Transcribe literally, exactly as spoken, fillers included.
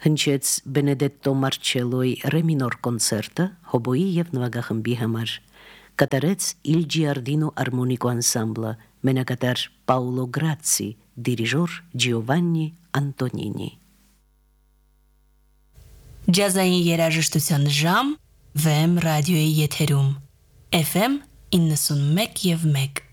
հնչեց Բենեդետտո Մարչելոյի ռե մինոր կոնցերտը հոբոյի եւ նվագախմբի համար, կատարեց Il Giardino Armonico Ensemble, մենակատար Paolo Grazzi, դիրիժոր Giovanni Antonini։ Ջազային երաժշտության ժամ Վեմ ռադիոյի եթերում Էֆ Էմ իննսունմեկ և մեկ